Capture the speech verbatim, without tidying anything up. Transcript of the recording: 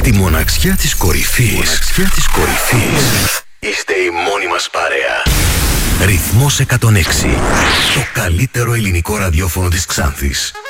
Στη μοναξιά της κορυφής, μοναξιά της κορυφής, είστε η μόνη μας παρέα. Ρυθμός εκατόν έξι. Το καλύτερο ελληνικό ραδιόφωνο της Ξάνθης.